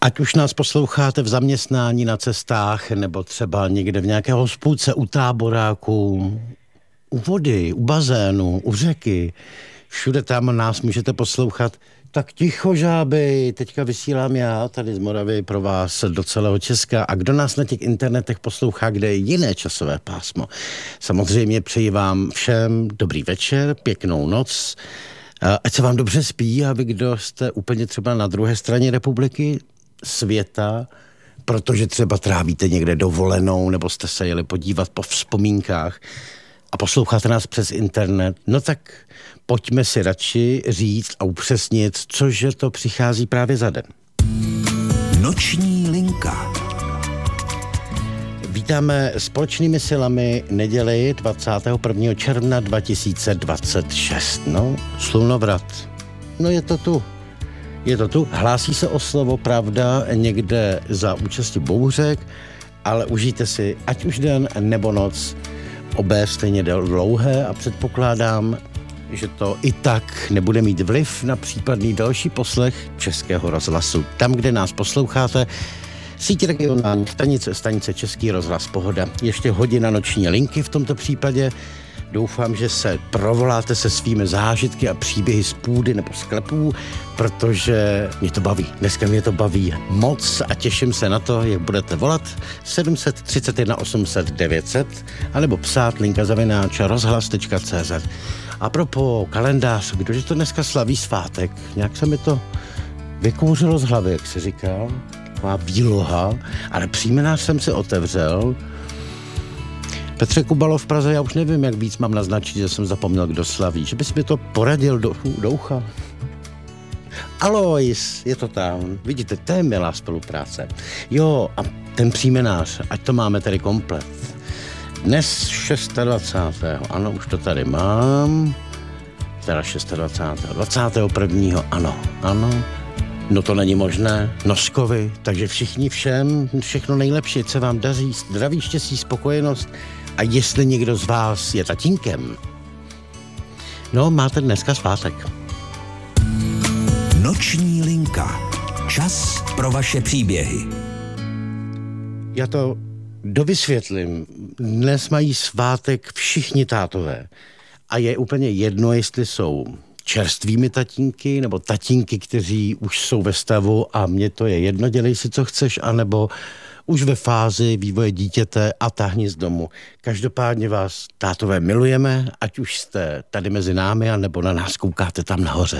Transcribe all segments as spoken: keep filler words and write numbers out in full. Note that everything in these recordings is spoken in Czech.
Ať už nás posloucháte v zaměstnání, na cestách, nebo třeba někde v nějaké hospůdce, u táboráku, u vody, u bazénu, u řeky, všude tam nás můžete poslouchat. Tak ticho, žáby, teďka vysílám já tady z Moravy pro vás do celého Česka. A kdo nás na těch internetech poslouchá, kde je jiné časové pásmo? Samozřejmě přeji vám všem dobrý večer, pěknou noc, ať se vám dobře spí a vy, kdo jste úplně třeba na druhé straně republiky, světa, protože třeba trávíte někde dovolenou nebo jste se jeli podívat po vzpomínkách a posloucháte nás přes internet, no tak pojďme si radši říct a upřesnit, cože to přichází právě za den. Noční linka. Vítáme společnými silami neděli dvacátého prvního června dva tisíce dvacet šest. No, slunovrat. No je to tu. Je to tu. Hlásí se o slovo pravda někde za účasti bouřek, ale užijte si ať už den nebo noc, obé stejně dlouhé a předpokládám, že to i tak nebude mít vliv na případný další poslech Českého rozhlasu. Tam, kde nás posloucháte, síť regionální stanice, stanice Český rozhlas Pohoda. Ještě hodina noční linky v tomto případě. Doufám, že se provoláte se svými zážitky a příběhy z půdy nebo sklepů, protože mě to baví. Dneska mě to baví moc a těším se na to, jak budete volat sedm set třicet jedna osm set devět set anebo psát linka zavináč rozhlas tečka cé zet. A propos kalendář, kdože to dneska slaví svátek, nějak se mi to vykouřilo z hlavy, jak se říká, taková výloha, ale příjmenář jsem si otevřel. Petře Kubalo v Praze, já už nevím, jak víc mám naznačit, že jsem zapomněl, kdo slaví. Že bys mi to poradil do, do ucha? Alois, je to tam. Vidíte, to je milá spolupráce. Jo, a ten příjmenář, ať to máme tedy komplet. Dnes dvacátého šestého ano, už to tady mám. Teda dvacátého šestého dvacátého prvního ano, ano. No to není možné, Noskovi, takže všichni všem, všechno nejlepší, co vám daří, zdraví, štěstí, spokojenost. A jestli někdo z vás je tatínkem, no máte dneska svátek. Noční linka. Čas pro vaše příběhy. Já to dovysvětlím. Dnes mají svátek všichni tátové. A je úplně jedno, jestli jsou čerstvými tatínky, nebo tatínky, kteří už jsou ve stavu a mně to je jedno, dělej si, co chceš, anebo už ve fázi vývoje dítěte a táhni z domu. Každopádně vás, tátové, milujeme, ať už jste tady mezi námi, anebo na nás koukáte tam nahoře.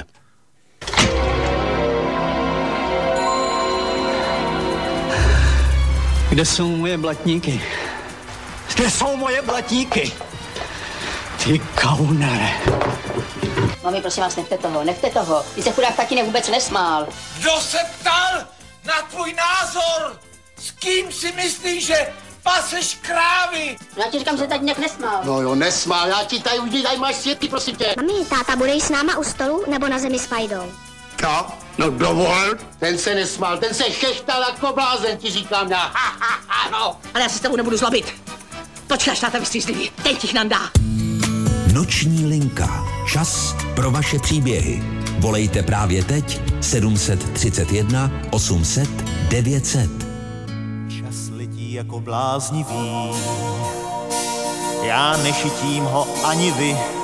Kde jsou moje blatníky? Kde jsou moje blatníky? Ty kaunere. Mami, prosím vás, nechte toho, nechte toho. Ty se chudák tatínek vůbec nesmál. Kdo se ptal na tvůj názor? S kým si myslíš, že paseš krávy? No já ti říkám, že tatínek nesmál. No jo, nesmál, já ti tady už tady máš světky, prosím tě. Mami, táta, budeš s náma u stolu nebo na zemi s Fajdou? Co? No dovol. Ten se nesmál, ten se šechtal jako blázen, ti říkám já. Ha, ha, ha, no. Ale já se s tebou nebudu zlobit. Počkáš, táta vystřízlivý, teď jich nám dá. Noční linka. Čas pro vaše příběhy. Volejte právě teď sedm set třicet jedna osm set devět set. Čas letí jako bláznivý. Já nešitím ho ani vy.